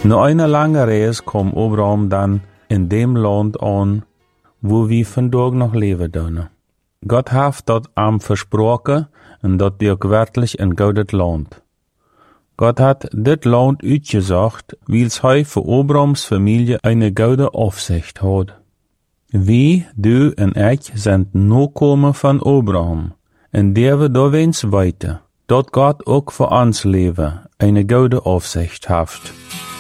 Na einer langen Reise kom Abraham dann in dem Land an, wo wir vandaag noch leben dürfen. Gott hat dort am versprochen und dat wird wirklich ein gutes Land. Gott hat dit Land uitgesucht, weil's hij für Abrahams Familie eine gute Aufsicht hat. Wie, du und ich sind Nachkommen von Abraham, und der wir da wens weiter, dat Gott auch für uns Leben eine gute Aufsicht hat.